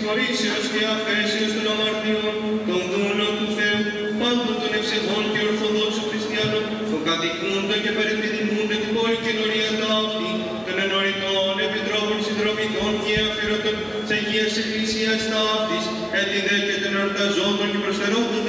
συγχωρήσεως και αφέσεως των αμαρτιών, των δούλων του Θεού, πάντων των ευσεβών και ορθοδόξων χριστιανών, των κατοικούντων και παρεπιδημούντων την πολυκοινωνία ταύτη, των ενωρητών, επιτρόπων, συνδρομητών και αφιερωτών της Αγίας Εκκλησίας ταύτης, έτι δε και των εορταζόντων και προσφερόντων